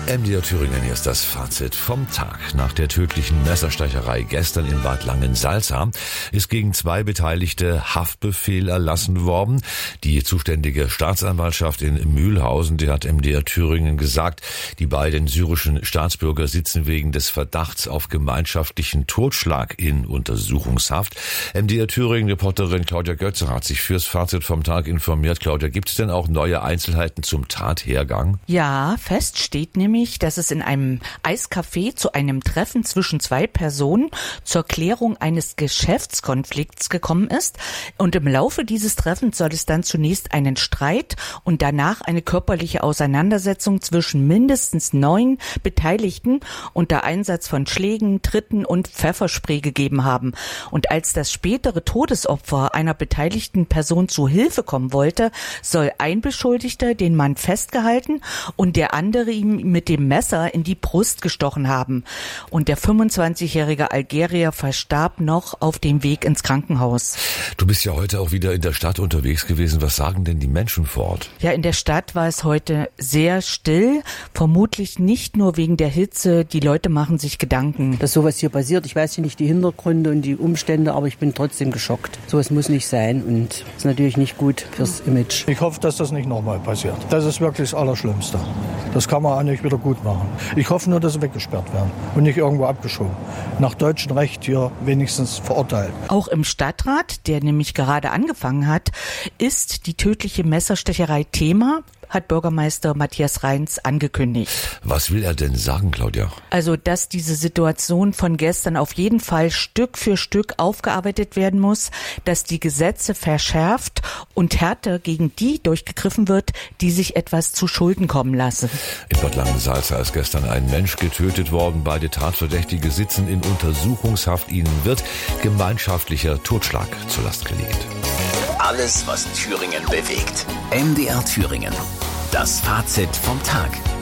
MDR Thüringen, hier ist das Fazit vom Tag. Nach der tödlichen Messerstecherei gestern in Bad Langensalza ist gegen 2 Beteiligte Haftbefehl erlassen worden. Die zuständige Staatsanwaltschaft in Mühlhausen, die hat MDR Thüringen gesagt, die beiden syrischen Staatsbürger sitzen wegen des Verdachts auf gemeinschaftlichen Totschlag in Untersuchungshaft. MDR Thüringen-Reporterin Claudia Götze hat sich fürs Fazit vom Tag informiert. Claudia, gibt es denn auch neue Einzelheiten zum Tathergang? Ja, fest steht nämlich, dass es in einem Eiscafé zu einem Treffen zwischen 2 Personen zur Klärung eines Geschäftskonflikts gekommen ist. Und im Laufe dieses Treffens soll es dann zunächst einen Streit und danach eine körperliche Auseinandersetzung zwischen mindestens 9 Beteiligten unter Einsatz von Schlägen, Tritten und Pfefferspray gegeben haben. Und als das spätere Todesopfer einer beteiligten Person zu Hilfe kommen wollte, soll ein Beschuldigter den Mann festgehalten und der andere ihm mit dem Messer in die Brust gestochen haben. Und der 25-jährige Algerier verstarb noch auf dem Weg ins Krankenhaus. Du bist ja heute auch wieder in der Stadt unterwegs gewesen. Was sagen denn die Menschen vor Ort? Ja, in der Stadt war es heute sehr still. Vermutlich nicht nur wegen der Hitze. Die Leute machen sich Gedanken. Dass sowas hier passiert, ich weiß ja nicht die Hintergründe und die Umstände, aber ich bin trotzdem geschockt. Sowas muss nicht sein und ist natürlich nicht gut fürs Image. Ich hoffe, dass das nicht nochmal passiert. Das ist wirklich das Allerschlimmste. Das kann man auch nicht wieder gut machen. Ich hoffe nur, dass sie weggesperrt werden und nicht irgendwo abgeschoben. Nach deutschem Recht hier wenigstens verurteilt. Auch im Stadtrat, der nämlich gerade angefangen hat, ist die tödliche Messerstecherei Thema, hat Bürgermeister Matthias Reins angekündigt. Was will er denn sagen, Claudia? Also, dass diese Situation von gestern auf jeden Fall Stück für Stück aufgearbeitet werden muss, dass die Gesetze verschärft und härter gegen die durchgegriffen wird, die sich etwas zu Schulden kommen lassen. In Bad Langensalza ist gestern ein Mensch getötet worden. Beide Tatverdächtige sitzen in Untersuchungshaft. Ihnen wird gemeinschaftlicher Totschlag zur Last gelegt. Alles, was Thüringen bewegt. MDR Thüringen. Das Fazit vom Tag.